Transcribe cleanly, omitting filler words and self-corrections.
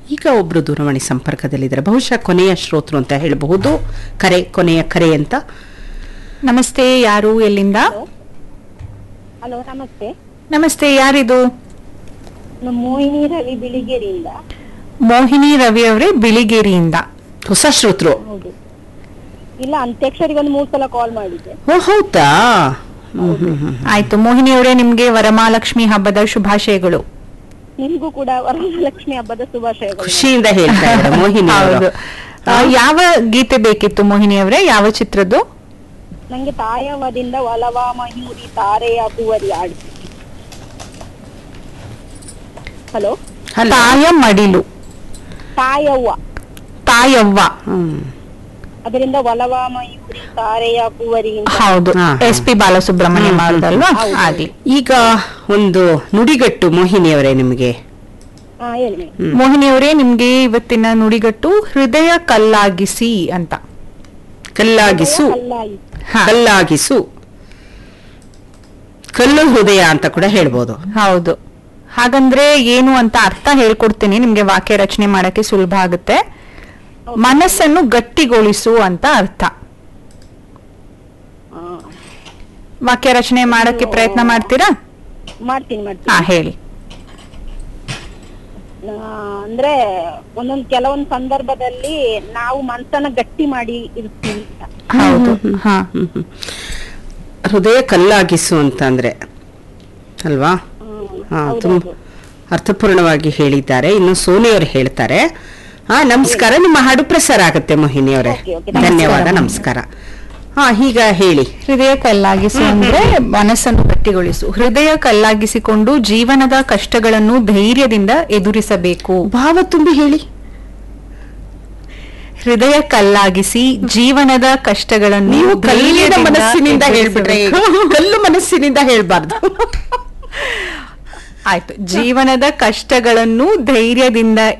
ಈಗ ಒಬ್ರು ದೂರವಾಣಿ ಸಂಪರ್ಕದಲ್ಲಿದ್ದಾರೆ, ಬಹುಶಃ ಕೊನೆಯ ಶ್ರೋತೃ ಅಂತ ಹೇಳಬಹುದು. ಕೊನೆಯ ಕರೆ ಅಂತ. ನಮಸ್ತೆ, ಯಾರು, ಎಲ್ಲಿಂದ? ಹಲೋ, ನಮಸ್ತೆ. ನಮಸ್ತೆ, ಯಾರಿದು? ಮೋಹಿನಿ ರವಿ ಬಿಳಿಗೇರಿಯಿಂದ. ಮೋಹಿನಿ ರವಿ ಅವರೇ, ಬಿಳಿಗೇರಿಯಿಂದ. ಹೊಸ ಶ್ರೋತೃ? ಹೌದು. ಇಲ್ಲ, ಅಂತ್ಯಾಕ್ಷರಿಗೆ ಒಂದು 3 ಸಲ ಕಾಲ್ ಮಾಡಿದ್ದೆ. ಓ ಹೌದಾ? ಆಯ್ತು ಮೋಹಿನಿ ಅವರೇ, ನಿಮ್ಗೆ ವರಮಹಾಲಕ್ಷ್ಮಿ ಹಬ್ಬದ ಶುಭಾಶಯಗಳು. ನಿಮ್ಗೂ ಕೂಡ ವರಮಹಾಲಕ್ಷ್ಮಿ ಹಬ್ಬದ ಶುಭಾಶಯಗಳು. ಖುಷಿಯಿಂದ ಹೇಳ್ತಾ ಇದ್ದಾರೆ ಮೋಹಿನಿ ಅವರು. ಹೌದು. ಯಾವ ಗೀತೆ ಬೇಕಿತ್ತು ಮೋಹಿನಿ ಅವರೇ? ಯಾವ ಚಿತ್ರದ್ದು? ನಂಗೆ ತಾಯವ್ವದಿಂದ ಒಲವ ಮಯೂರಿ ತಾರೆಯ ಕುವರಿ ಹಾಡು. ಹಲೋ. ತಾಯ ಮಡಿಲು. ತಾಯವ್ವ. ಅದರಿಂದ ಒಲವ ಮಯೂರಿ ತಾರೆಯ ಕುವರಿ. ಹೌದು, SP ಬಾಲಸುಬ್ರಹ್ಮಣ್ಯಂ ಅವರದಲ್ವಾ? ಆಗ್ಲಿ. ಈಗ ಒಂದು ನುಡಿಗಟ್ಟು ಮೋಹಿನಿ ಅವರೇ ನಿಮಗೆ. ಹೇಳಿ. ಮೋಹಿನಿ ಅವರೇ, ನಿಮ್ಗೆ ಇವತ್ತಿನ ನುಡಿಗಟ್ಟು ಹೃದಯ ಕಲ್ಲಾಗಿಸಿ ಅಂತ. ಕಲ್ಲಾಗಿಸು. ಕಲ್ಲಾಗಿಸು, ಕಲ್ಲು ಹೃದಯ ಅಂತ ಕೂಡ ಹೇಳ್ಬೋದು. ಹೌದು. ಹಾಗಂದ್ರೆ ಏನು ಅಂತ ಅರ್ಥ ಹೇಳ್ಕೊಡ್ತೀನಿ, ನಿಮ್ಗೆ ವಾಕ್ಯ ರಚನೆ ಮಾಡಕ್ಕೆ ಸುಲಭ ಆಗುತ್ತೆ. ಮನಸ್ಸನ್ನು ಗಟ್ಟಿಗೊಳಿಸು ಅಂತ ಅರ್ಥ. ವಾಕ್ಯ ರಚನೆ ಮಾಡಕ್ಕೆ ಪ್ರಯತ್ನ ಮಾಡ್ತೀರಾ? ಮಾಡ್ತೀನಿ. ಹೇಳಿ. ಅಂದ್ರೆ ಕೆಲವೊಂದು ಸಂದರ್ಭದಲ್ಲಿ ನಾವು ಮನಸ್ಸನ್ನ ಗಟ್ಟಿ ಮಾಡಿ ಇರ್ತೀವಿ. ಹೌದು. ಹೃದಯ ಕಲ್ಲಾಗಿಸು ಅಂತ ಅಂದ್ರೆ ಅಲ್ವಾ? ತುಂಬಾ ಅರ್ಥಪೂರ್ಣವಾಗಿ ಹೇಳಿದ್ದಾರೆ. ಇನ್ನು ಸೋನಿಯವರು ಹೇಳ್ತಾರೆ. ನಮಸ್ಕಾರ, ನಿಮ್ಮ ಹಾಡು ಪ್ರಸಾರ ಆಗುತ್ತೆ ಮೋಹಿನಿ ಅವರೇ. ಧನ್ಯವಾದ, ನಮಸ್ಕಾರ. ಈಗ ಹೇಳಿ. ಹೃದಯ ಕಲ್ಲಾಗಿಸು ಅಂದ್ರೆ ಮನಸ್ಸನ್ನು ಗಟ್ಟಿಗೊಳಿಸು. ಹೃದಯ ಕಲ್ಲಾಗಿಸಿಕೊಂಡು ಜೀವನದ ಕಷ್ಟಗಳನ್ನು ಧೈರ್ಯದಿಂದ ಎದುರಿಸಬೇಕು. ಭಾವ ತುಂಬಿ ಹೇಳಿ. ಹೃದಯ ಕಲ್ಲಾಗಿಸಿ ಜೀವನದ ಕಷ್ಟಗಳನ್ನು ನೀವು ಕಲ್ಲಿನ ಮನಸ್ಸಿನಿಂದ ಹೇಳ್ಬಿಟ್ರೆ, ಕಲ್ಲು ಮನಸ್ಸಿನಿಂದ ಹೇಳ್ಬಾರ್ದು. ಆಯ್ತು. ಜೀವನದ ಕಷ್ಟಗಳನ್ನು ಧೈರ್ಯದಿಂದ